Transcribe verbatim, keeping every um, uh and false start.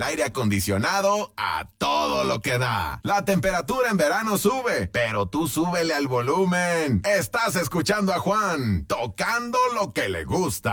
aire acondicionado a todo lo que da. La temperatura en verano sube, pero tú súbele al volumen. Estás escuchando a Juan, tocando lo que le gusta.